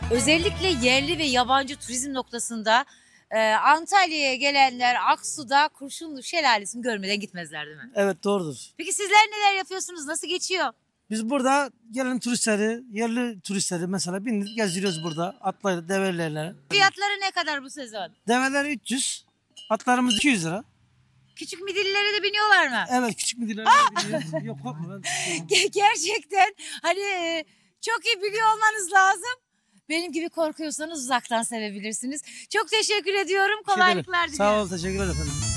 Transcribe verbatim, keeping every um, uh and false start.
Özellikle yerli ve yabancı turizm noktasında e, Antalya'ya gelenler Aksu'da Kurşunlu Şelalesi'ni görmeden gitmezler değil mi? Evet, doğrudur. Peki sizler neler yapıyorsunuz? Nasıl geçiyor? Biz burada gelen turistleri, yerli turistleri mesela bindik gezdiriyoruz burada. Atlarla, develerle. Fiyatları ne kadar bu sezon? Develer üç yüz, atlarımız iki yüz lira. Küçük midillilere de biniyorlar mı? Evet, küçük müdürler biniyoruz. Yok, korkma ben. Ge- Gerçekten hani e, çok iyi biliyor olmanız lazım. Benim gibi korkuyorsanız uzaktan sevebilirsiniz. Çok teşekkür ediyorum. Kolaylıklar Sağ diliyorum. ol, teşekkürler efendim.